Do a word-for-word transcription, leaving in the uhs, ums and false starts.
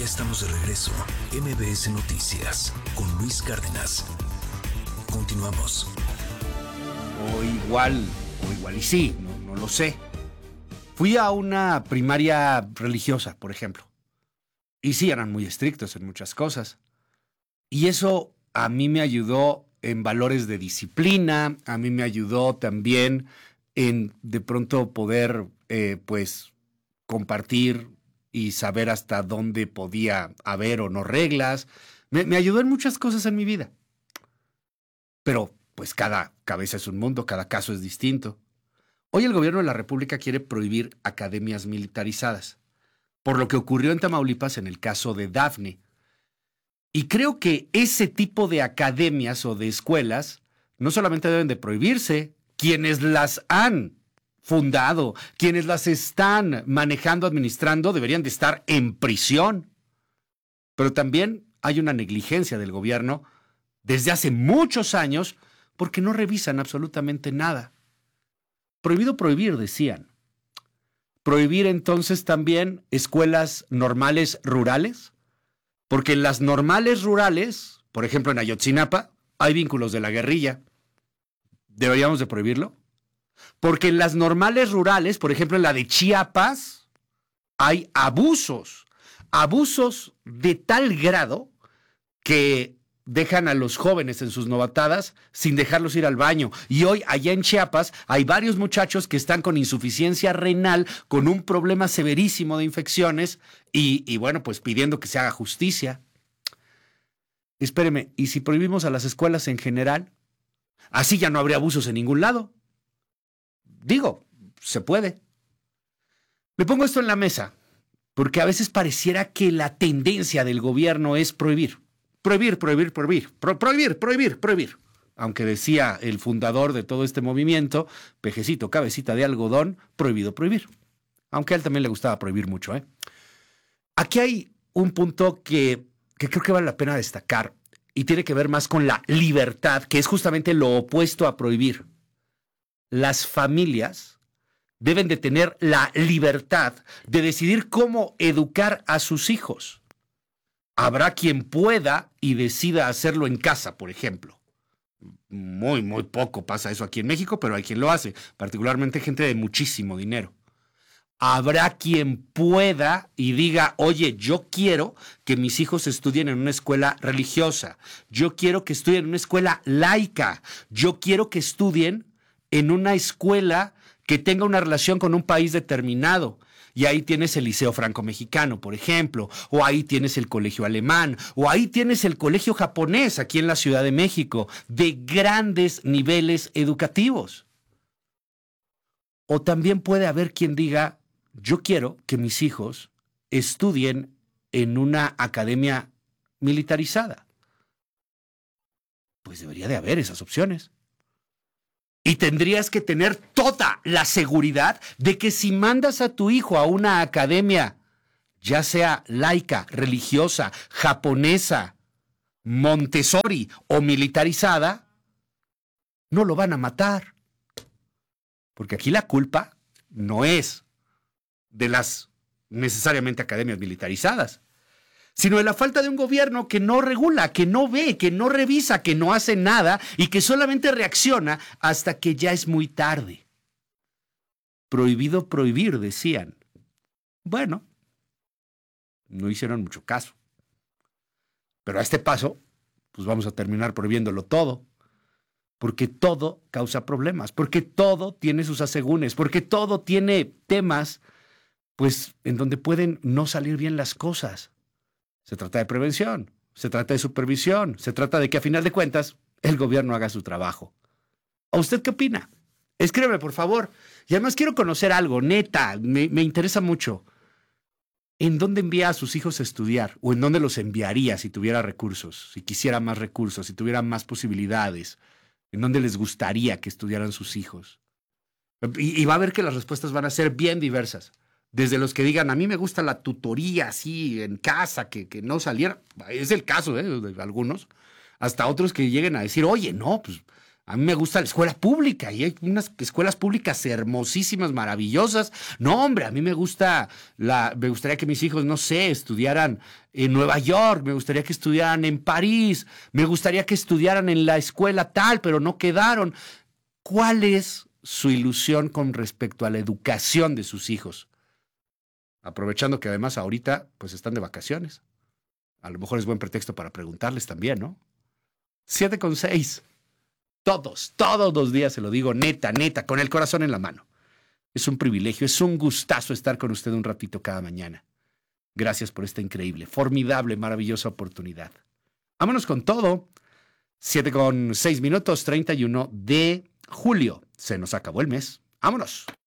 Ya estamos de regreso. M B S Noticias con Luis Cárdenas. Continuamos. O igual, o igual y sí, no, no lo sé. Fui a una primaria religiosa, por ejemplo. Y sí, eran muy estrictos en muchas cosas. Y eso a mí me ayudó en valores de disciplina, a mí me ayudó también en de pronto poder, eh, pues, compartir y saber hasta dónde podía haber o no reglas. Me, me ayudó en muchas cosas en mi vida. Pero, pues, cada cabeza es un mundo, cada caso es distinto. Hoy el gobierno de la República quiere prohibir academias militarizadas, por lo que ocurrió en Tamaulipas en el caso de Dafne. Y creo que ese tipo de academias o de escuelas no solamente deben de prohibirse, quienes las han fundado, quienes las están manejando, administrando, deberían de estar en prisión. Pero también hay una negligencia del gobierno desde hace muchos años porque no revisan absolutamente nada. Prohibido prohibir, decían. Prohibir entonces también escuelas normales rurales, porque en las normales rurales, por ejemplo en Ayotzinapa, hay vínculos de la guerrilla. ¿Deberíamos de prohibirlo? Porque en las normales rurales, por ejemplo en la de Chiapas, hay abusos, abusos de tal grado que dejan a los jóvenes en sus novatadas sin dejarlos ir al baño. Y hoy allá en Chiapas hay varios muchachos que están con insuficiencia renal, con un problema severísimo de infecciones y, y bueno, pues pidiendo que se haga justicia. Espéreme, ¿y si prohibimos a las escuelas en general? Así ya no habría abusos en ningún lado. Digo, se puede. Le pongo esto en la mesa porque a veces pareciera que la tendencia del gobierno es prohibir. Prohibir, prohibir, prohibir, pro, prohibir, prohibir, prohibir. Aunque decía el fundador de todo este movimiento, pejecito, cabecita de algodón, prohibido prohibir. Aunque a él también le gustaba prohibir mucho, ¿eh? Aquí hay un punto que, que creo que vale la pena destacar y tiene que ver más con la libertad, que es justamente lo opuesto a prohibir. Las familias deben de tener la libertad de decidir cómo educar a sus hijos. Habrá quien pueda y decida hacerlo en casa, por ejemplo. Muy, muy poco pasa eso aquí en México, pero hay quien lo hace, particularmente gente de muchísimo dinero. Habrá quien pueda y diga, oye, yo quiero que mis hijos estudien en una escuela religiosa, yo quiero que estudien en una escuela laica, yo quiero que estudien en una escuela que tenga una relación con un país determinado. Y ahí tienes el Liceo Franco-Mexicano, por ejemplo, o ahí tienes el Colegio Alemán, o ahí tienes el Colegio Japonés aquí en la Ciudad de México, de grandes niveles educativos. O también puede haber quien diga, yo quiero que mis hijos estudien en una academia militarizada. Pues debería de haber esas opciones. Y tendrías que tener toda la seguridad de que si mandas a tu hijo a una academia, ya sea laica, religiosa, japonesa, Montessori o militarizada, no lo van a matar. Porque aquí la culpa no es de las necesariamente academias militarizadas, sino de la falta de un gobierno que no regula, que no ve, que no revisa, que no hace nada y que solamente reacciona hasta que ya es muy tarde. Prohibido prohibir, decían. Bueno, no hicieron mucho caso. Pero a este paso, pues vamos a terminar prohibiéndolo todo. Porque todo causa problemas, porque todo tiene sus asegúnes, porque todo tiene temas, pues, en donde pueden no salir bien las cosas. Se trata de prevención, se trata de supervisión, se trata de que a final de cuentas el gobierno haga su trabajo. ¿A usted qué opina? Escríbeme, por favor. Y además quiero conocer algo, neta, me, me interesa mucho. ¿En dónde envía a sus hijos a estudiar? ¿O en dónde los enviaría si tuviera recursos, si quisiera más recursos, si tuviera más posibilidades? ¿En dónde les gustaría que estudiaran sus hijos? Y, y va a ver que las respuestas van a ser bien diversas. Desde los que digan, a mí me gusta la tutoría así en casa, que, que no saliera, es el caso ¿eh? de algunos, hasta otros que lleguen a decir, oye, no, pues A mí me gusta la escuela pública y hay unas escuelas públicas hermosísimas, maravillosas. No, hombre, a mí me gusta, la, me gustaría que mis hijos, no sé, estudiaran en Nueva York, me gustaría que estudiaran en París, me gustaría que estudiaran en la escuela tal, pero no quedaron. ¿Cuál es su ilusión con respecto a la educación de sus hijos? Aprovechando que además ahorita pues están de vacaciones. A lo mejor es buen pretexto para preguntarles también, ¿no? Siete con seis. Todos, todos los días se lo digo, neta, neta, con el corazón en la mano. Es un privilegio, es un gustazo estar con usted un ratito cada mañana. Gracias por esta increíble, formidable, maravillosa oportunidad. Vámonos con todo. Siete con seis minutos, treinta y uno de julio. Se nos acabó el mes. Vámonos.